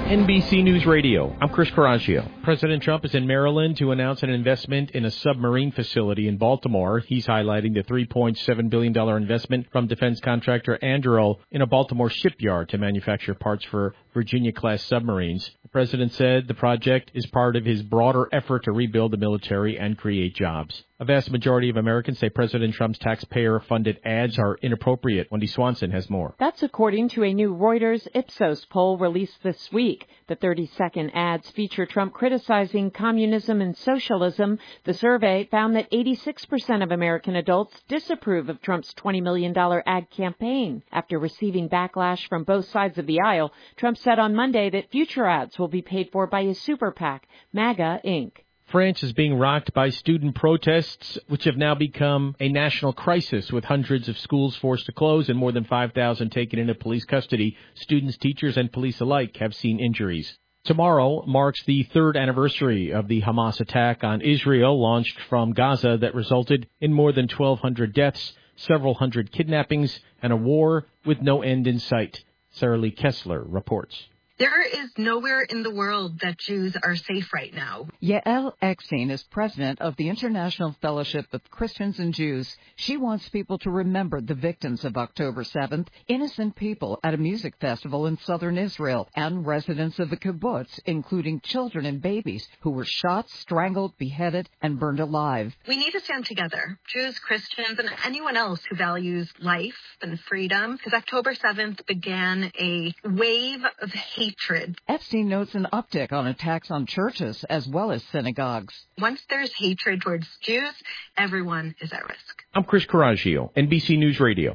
NBC News Radio. I'm Chris Coraggio. President Trump is in Maryland to announce an investment in a submarine facility in Baltimore. He's highlighting the $3.7 billion investment from defense contractor Anduril in a Baltimore shipyard to manufacture parts for Virginia-class submarines. The president said the project is part of his broader effort to rebuild the military and create jobs. A vast majority of Americans say President Trump's taxpayer-funded ads are inappropriate. Wendy Swanson has more. That's according to a new Reuters Ipsos poll released this week. The 30-second ads feature Trump criticizing communism and socialism. The survey found that 86% of American adults disapprove of Trump's $20 million ad campaign. After receiving backlash from both sides of the aisle, Trump said on Monday that future ads will be paid for by his super PAC, MAGA, Inc. France is being rocked by student protests, which have now become a national crisis, with hundreds of schools forced to close and more than 5,000 taken into police custody. Students, teachers, and police alike have seen injuries. Tomorrow marks the third anniversary of the Hamas attack on Israel launched from Gaza that resulted in more than 1,200 deaths, several hundred kidnappings, and a war with no end in sight. Sarah Lee Kessler reports. There is nowhere in the world that Jews are safe right now. Yael Eckstein is president of the International Fellowship of Christians and Jews. She wants people to remember the victims of October 7th, innocent people at a music festival in southern Israel, and residents of the kibbutz, including children and babies who were shot, strangled, beheaded, and burned alive. We need to stand together, Jews, Christians, and anyone else who values life and freedom, because October 7th began a wave of hatred. Epstein notes an uptick on attacks on churches as well as synagogues. Once there's hatred towards Jews, everyone is at risk. I'm Chris Coraggio, NBC News Radio.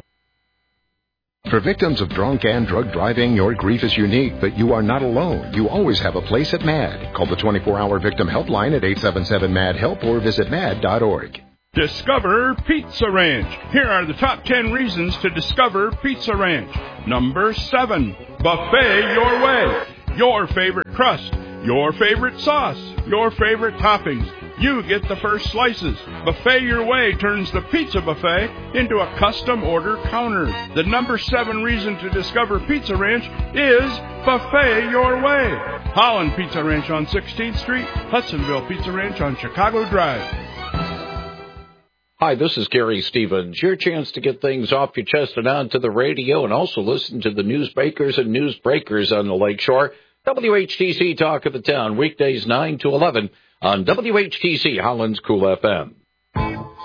For victims of drunk and drug driving, your grief is unique, but you are not alone. You always have a place at MAD. Call the 24-hour victim helpline at 877-MAD-HELP or visit mad.org. Discover Pizza Ranch. Here are the top 10 reasons to discover Pizza Ranch. Number 7, buffet your way. Your favorite crust, your favorite sauce, your favorite toppings. You get the first slices. Buffet your way turns the pizza buffet into a custom order counter. The number 7 reason to discover Pizza Ranch is buffet your way. Holland Pizza Ranch on 16th Street, Hudsonville Pizza Ranch on Chicago Drive. Hi, this is Gary Stevens. Your chance to get things off your chest and onto the radio, and also listen to the newsmakers and newsbreakers on the Lakeshore. WHTC Talk of the Town, weekdays 9 to 11 on WHTC Holland's Cool FM.